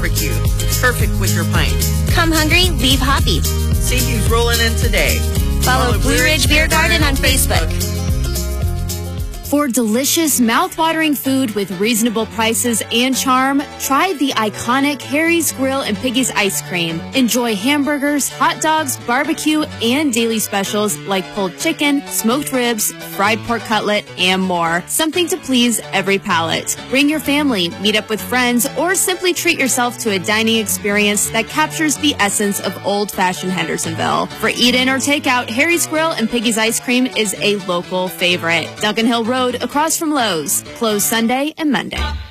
barbecue. Perfect with your pint. Come hungry, leave hoppy. See who's rolling in today. Follow Blue Ridge Beer Garden on Facebook. For delicious, mouth-watering food with reasonable prices and charm, try the iconic Harry's Grill and Piggy's Ice Cream. Enjoy hamburgers, hot dogs, barbecue, and daily specials like pulled chicken, smoked ribs, fried pork cutlet, and more. Something to please every palate. Bring your family, meet up with friends, or simply treat yourself to a dining experience that captures the essence of old-fashioned Hendersonville. For eat-in or takeout, Harry's Grill and Piggy's Ice Cream is a local favorite. Duncan Hill Road, across from Lowe's. Closed Sunday and Monday.